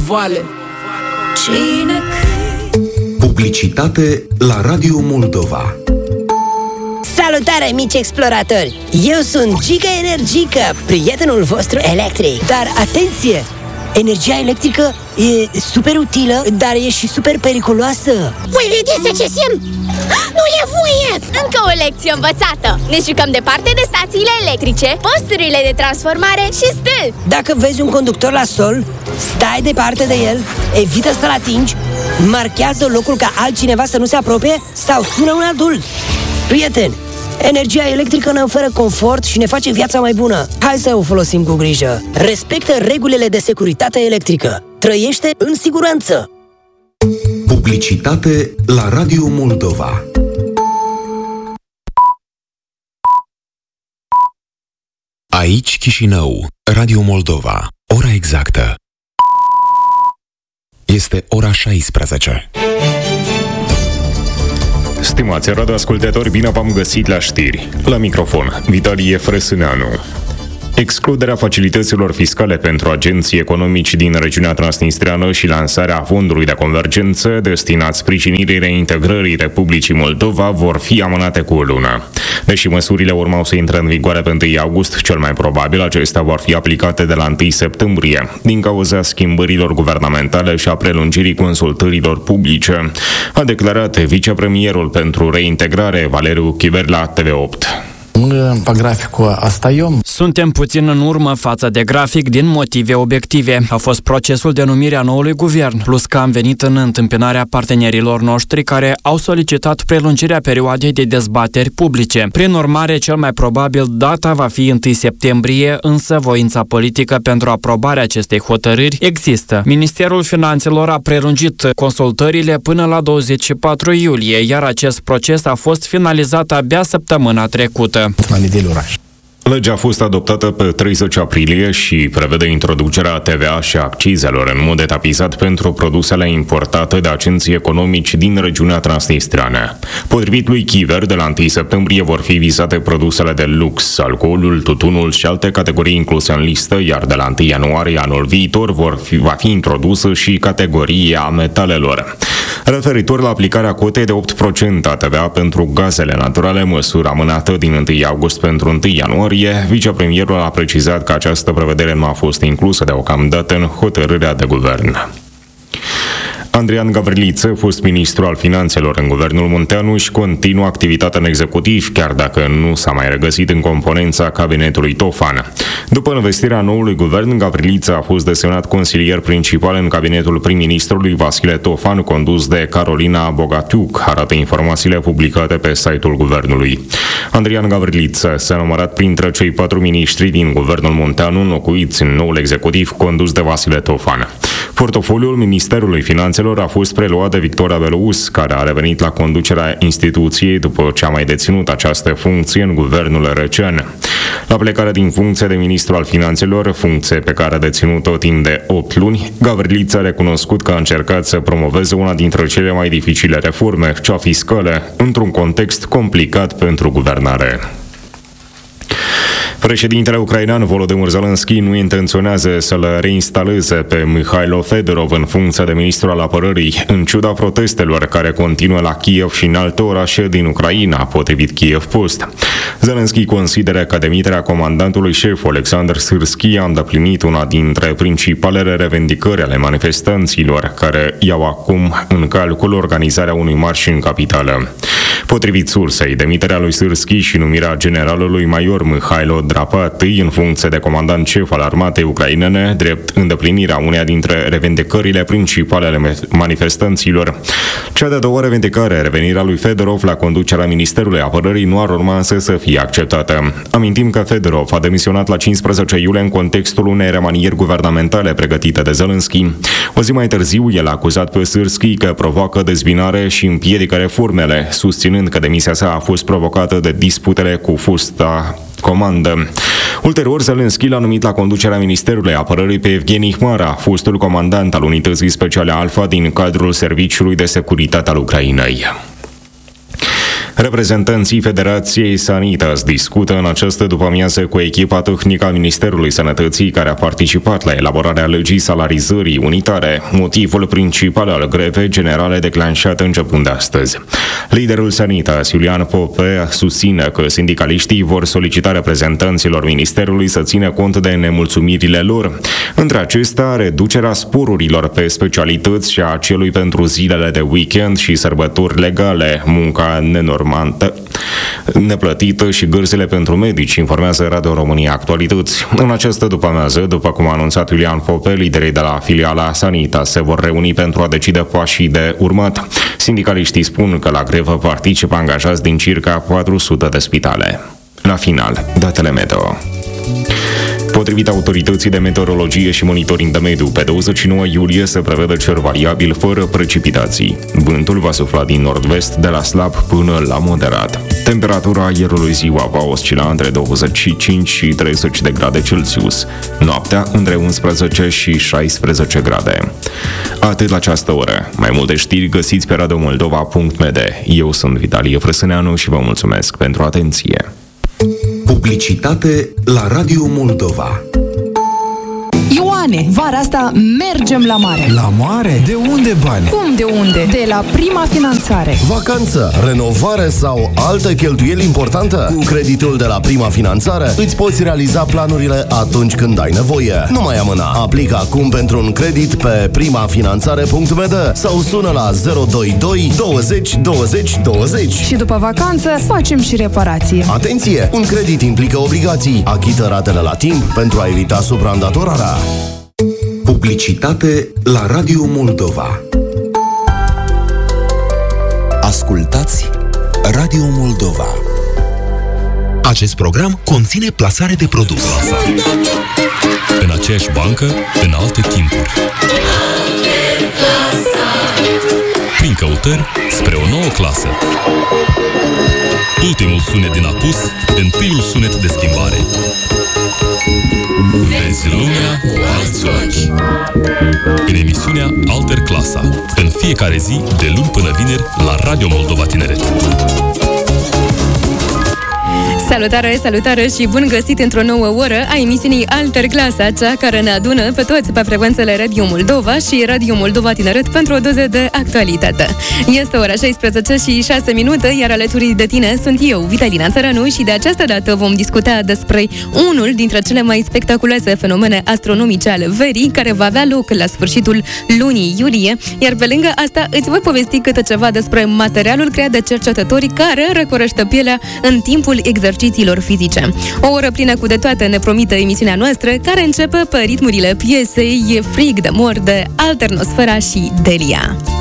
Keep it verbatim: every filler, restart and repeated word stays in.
vale. Cine Publicitate la Radio Moldova. Salutare, mici exploratori! Eu sunt Giga Energica, prietenul vostru electric. Dar atenție! Energia electrică e super utilă, dar e și super periculoasă. Voi vedeți ce semn? Nu e voie! Încă o lecție învățată! Ne jucăm departe de stațiile electrice, posturile de transformare și stâlpi. Dacă vezi un conductor la sol, stai departe de el, evită să-l atingi, marchează locul ca altcineva să nu se apropie sau sună un adult. Prieteni, energia electrică ne oferă confort și ne face viața mai bună. Hai să o folosim cu grijă. Respectă regulile de securitate electrică. Trăiește în siguranță. Publicitate la Radio Moldova. Aici Chișinău, Radio Moldova. Ora exactă este ora șaisprezece. Stimați radioascultători, bine v-am găsit la știri. La microfon, Vitalie Frăsâneanu. Excluderea facilităților fiscale pentru agenții economici din regiunea transnistreană și lansarea fondului de convergență destinat sprijinirii reintegrării Republicii Moldova vor fi amânate cu o lună. Deși măsurile urmau să intre în vigoare pe întâi august, cel mai probabil acestea vor fi aplicate de la întâi septembrie, din cauza schimbărilor guvernamentale și a prelungirii consultărilor publice, a declarat vicepremierul pentru reintegrare Valeriu Chiver la T V opt. Pe graficul остаем. Suntem puțin în urmă față de grafic din motive obiective. A fost procesul de numire a noului guvern, plus că am venit în întâmpinarea partenerilor noștri care au solicitat prelungirea perioadei de dezbateri publice. Prin urmare, cel mai probabil data va fi întâi septembrie, însă voința politică pentru aprobarea acestei hotărâri există. Ministerul Finanțelor a prelungit consultările până la douăzeci și patru iulie, iar acest proces a fost finalizat abia săptămâna trecută. Legea a fost adoptată pe treizeci aprilie și prevede introducerea T V A și accizelor în mod etapizat pentru produsele importate de agenții economici din regiunea transnistreană. Potrivit lui Chiver, de la întâi septembrie vor fi vizate produsele de lux, alcoolul, tutunul și alte categorii incluse în listă, iar de la întâi ianuarie anul viitor vor fi, va fi introdusă și categoria metalelor. Referitor la aplicarea cotei de opt la sută a T V A pentru gazele naturale, măsură amânată din întâi august pentru întâi ianuarie, vicepremierul a precizat că această prevedere nu a fost inclusă deocamdată în hotărârea de guvern. Andrian Gavriliță, fost ministru al finanțelor în guvernul Munteanu, și continuă activitatea în executiv, chiar dacă nu s-a mai regăsit în componența cabinetului Tofan. După investirea noului guvern, Gavriliță a fost desemnat consilier principal în cabinetul prim-ministrului Vasile Tofan, condus de Carolina Bogatiuc, arată informațiile publicate pe site-ul guvernului. Andrian Gavriliță s-a numărat printre cei patru miniștri din guvernul Munteanu înlocuiți în noul executiv condus de Vasile Tofan. Portofoliul Ministerului Finanțelor a fost preluat de Victoria Belouz, care a revenit la conducerea instituției după ce a mai deținut această funcție în guvernul recent. La plecarea din funcție de ministru al finanțelor, funcție pe care a deținut-o timp de opt luni, Gavriliță a recunoscut că a încercat să promoveze una dintre cele mai dificile reforme, cea fiscală, într-un context complicat pentru guvernare. Președintele ucrainean Volodymyr Zelensky nu intenționează să-l reinstaleze pe Mihailo Fedorov în funcția de ministru al apărării, în ciuda protestelor care continuă la Kiev și în alte orașe din Ucraina, potrivit Kiev Post. Zelensky consideră că demiterea comandantului șef Oleksandr Syrskyi a îndeplinit una dintre principalele revendicări ale manifestanților, care iau acum în calcul organizarea unui marș în capitală. Potrivit sursei, demiterea lui Syrskyi și numirea generalului major Mihailo Drapatîi în funcție de comandant șef al armatei ucrainene, drept îndeplinirea uneia dintre revendicările principale ale manifestanților. Cea de-a doua revendicare, revenirea lui Fedorov la conducerea Ministerului Apărării, nu ar urma însă să fie acceptată. Amintim că Fedorov a demisionat la cincisprezece iulie în contextul unei remanieri guvernamentale pregătite de Zelensky. O zi mai târziu, el a acuzat pe Syrskyi că provoacă dezbinare și împiedică reformele, susținând că demisia sa a fost provocată de disputele cu fosta comandă. Ulterior, Zelensky l-a numit la conducerea Ministerului Apărării pe Evgeni Hmara, fostul comandant al unității speciale Alfa din cadrul Serviciului de Securitate al Ucrainei. Reprezentanții Federației Sanitas discută în această după-amiază cu echipa tehnică a Ministerului Sănătății care a participat la elaborarea legii salarizării unitare, motivul principal al grevei generale declanșate începând de astăzi. Liderul Sanitas, Iulian Popea, susține că sindicaliștii vor solicita reprezentanților Ministerului să țină cont de nemulțumirile lor. Între acestea, reducerea sporurilor pe specialități și a celui pentru zilele de weekend și sărbători legale, munca nenormantă, neplătită și gârzile pentru medici, informează Radio România Actualități. În această după-amiază, după cum a anunțat Iulian Pope, liderii de la filiala Sanitas se vor reuni pentru a decide pașii de urmat. Sindicaliștii spun că la grevă participă angajați din circa patru sute de spitale. La final, datele meteo. Potrivit Autorității de Meteorologie și Monitoring de Mediu, pe douăzeci și nouă iulie se prevede cer variabil fără precipitații. Vântul va sufla din nord-vest de la slab până la moderat. Temperatura aerului ziua va oscila între douăzeci și cinci și treizeci de grade Celsius. Noaptea între unsprezece și șaisprezece grade. Atât la această oră. Mai multe știri găsiți pe radio moldova punct m d. Eu sunt Vitalie Frăsăneanu și vă mulțumesc pentru atenție. Publicitate la Radio Moldova. Ioane, vara asta mergem la mare. La mare? De unde bani? Cum de unde? De la Prima Finanțare. Vacanță, renovare sau altă cheltuieli importantă? Cu creditul de la Prima Finanțare îți poți realiza planurile atunci când ai nevoie. Nu mai amâna. Aplică acum pentru un credit pe primafinanțare punct m d sau sună la zero doi doi douăzeci douăzeci douăzeci. Și după vacanță facem și reparație. Atenție! Un credit implică obligații. Achită ratele la timp pentru a evita supraîndatorarea. Publicitate la Radio Moldova. Ascultați Radio Moldova. Acest program conține plasare de produs. În aceeași bancă, în alte timpuri. Prin căutări spre o nouă clasă. Ultimul sunet din apus, întâiul sunet de schimbare. Vezi lumea cu alți ochi. În emisiunea Alter Clasa, în fiecare zi, de luni până vineri, la Radio Moldova Tineret. Salutare, salutare și bun găsit într-o nouă oră a emisiunii Alter Clasa, cea care ne adună pe toți pe frecvențele Radio Moldova și Radio Moldova Tineret pentru o doză de actualitate. Este ora șaisprezece și șase minute, iar alături de tine sunt eu, Vitalina Țăranu, și de această dată vom discuta despre unul dintre cele mai spectaculoase fenomene astronomice ale verii, care va avea loc la sfârșitul lunii iulie, iar pe lângă asta îți voi povesti câte ceva despre materialul creat de cercetători care răcorește pielea în timpul exercițiilor fizice. O oră plină cu de toate ne promite emisiunea noastră, care începe pe ritmurile piesei Frig de Mor de Alternosfera și Delia.